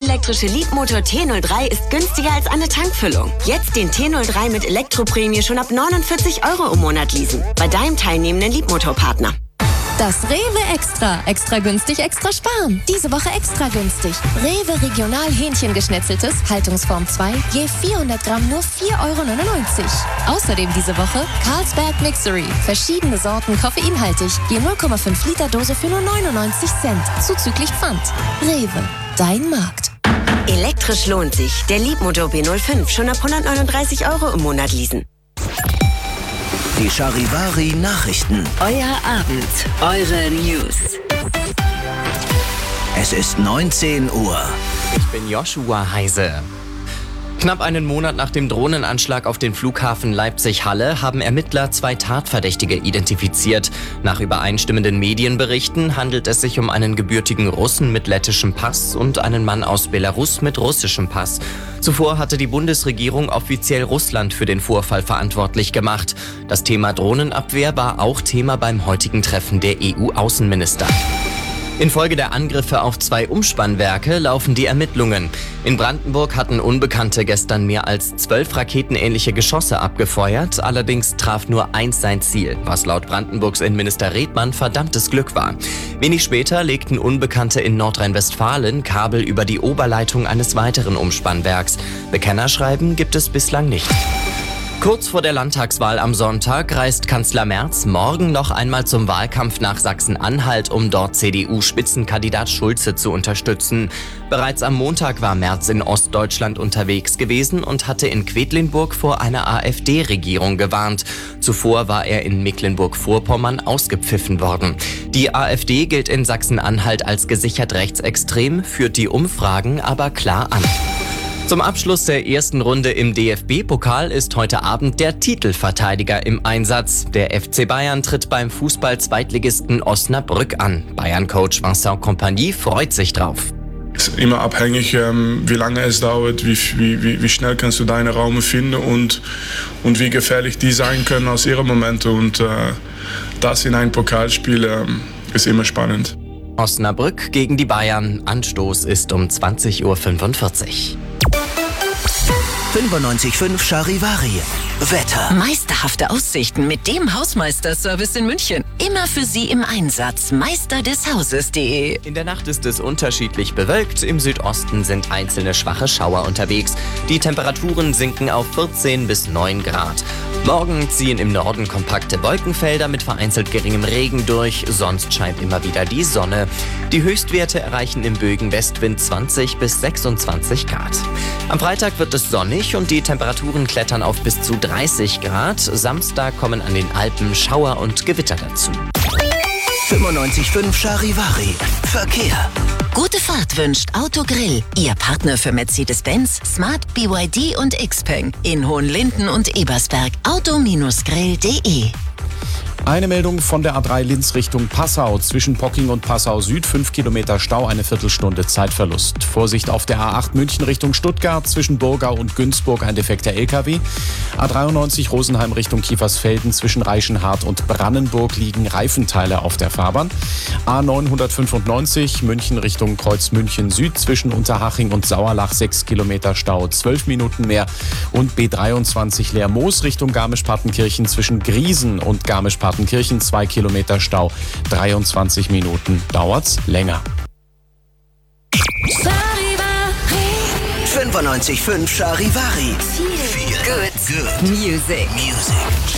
elektrische Leapmotor T03 ist günstiger als eine Tankfüllung. Jetzt den T03 mit Elektroprämie schon ab 49 € im Monat leasen. Bei deinem teilnehmenden Leapmotor-Partner. Das Rewe Extra. Extra günstig, extra sparen. Diese Woche extra günstig. Rewe Regional Hähnchengeschnetzeltes, Haltungsform 2, je 400 Gramm nur 4,99 €. Außerdem diese Woche Carlsberg Mixery. Verschiedene Sorten koffeinhaltig. Je 0,5 Liter Dose für nur 99 Cent. Zuzüglich Pfand. Rewe. Dein Markt. Elektrisch lohnt sich. Der Leapmotor B05 schon ab 139 € im Monat leasen. Die Charivari-Nachrichten. Euer Abend, eure News. Es ist 19 Uhr. Ich bin Joshua Heise. Knapp einen Monat nach dem Drohnenanschlag auf den Flughafen Leipzig-Halle haben Ermittler 2 Tatverdächtige identifiziert. Nach übereinstimmenden Medienberichten handelt es sich um einen gebürtigen Russen mit lettischem Pass und einen Mann aus Belarus mit russischem Pass. Zuvor hatte die Bundesregierung offiziell Russland für den Vorfall verantwortlich gemacht. Das Thema Drohnenabwehr war auch Thema beim heutigen Treffen der EU-Außenminister. Infolge der Angriffe auf 2 Umspannwerke laufen die Ermittlungen. In Brandenburg hatten Unbekannte gestern mehr als 12 raketenähnliche Geschosse abgefeuert. Allerdings traf nur eins sein Ziel, was laut Brandenburgs Innenminister Redmann verdammtes Glück war. Wenig später legten Unbekannte in Nordrhein-Westfalen Kabel über die Oberleitung eines weiteren Umspannwerks. Bekennerschreiben gibt es bislang nicht. Kurz vor der Landtagswahl am Sonntag reist Kanzler Merz morgen noch einmal zum Wahlkampf nach Sachsen-Anhalt, um dort CDU-Spitzenkandidat Schulze zu unterstützen. Bereits am Montag war Merz in Ostdeutschland unterwegs gewesen und hatte in Quedlinburg vor einer AfD-Regierung gewarnt. Zuvor war er in Mecklenburg-Vorpommern ausgepfiffen worden. Die AfD gilt in Sachsen-Anhalt als gesichert rechtsextrem, führt die Umfragen aber klar an. Zum Abschluss der ersten Runde im DFB-Pokal ist heute Abend der Titelverteidiger im Einsatz. Der FC Bayern tritt beim Fußball-Zweitligisten Osnabrück an. Bayern-Coach Vincent Kompany freut sich drauf. Es ist immer abhängig, wie lange es dauert, wie schnell kannst du deine Räume finden und wie gefährlich die sein können aus ihrem Moment. Und das in einem Pokalspiel ist immer spannend. Osnabrück gegen die Bayern. Anstoß ist um 20:45 Uhr. 95.5 Charivari. Wetter. Meisterhafte Aussichten mit dem Hausmeisterservice in München. Immer für Sie im Einsatz. Meisterdeshauses.de. In der Nacht ist es unterschiedlich bewölkt. Im Südosten sind einzelne schwache Schauer unterwegs. Die Temperaturen sinken auf 14 bis 9 Grad. Morgen ziehen im Norden kompakte Wolkenfelder mit vereinzelt geringem Regen durch. Sonst scheint immer wieder die Sonne. Die Höchstwerte erreichen im Böigen Westwind 20 bis 26 Grad. Am Freitag wird es sonnig und die Temperaturen klettern auf bis zu 30 Grad. Samstag kommen an den Alpen Schauer und Gewitter dazu. 95.5 Charivari. Verkehr. Gute Fahrt wünscht Autogrill. Ihr Partner für Mercedes-Benz, Smart, BYD und Xpeng. In Hohenlinden und Ebersberg. Auto-grill.de. Eine Meldung von der A3 Linz Richtung Passau. Zwischen Pocking und Passau Süd 5 Kilometer Stau, eine Viertelstunde Zeitverlust. Vorsicht auf der A8 München Richtung Stuttgart. Zwischen Burgau und Günzburg ein defekter LKW. A93 Rosenheim Richtung Kiefersfelden. Zwischen Reichenhart und Brannenburg liegen Reifenteile auf der Fahrbahn. A995 München Richtung Kreuz München Süd. Zwischen Unterhaching und Sauerlach 6 Kilometer Stau, 12 Minuten mehr. Und B23 Lermoos Richtung Garmisch-Partenkirchen. Zwischen Griesen und Garmisch-Partenkirchen 2 Kilometer Stau, 23 Minuten dauert's länger. 95.5 Charivari. Good Music.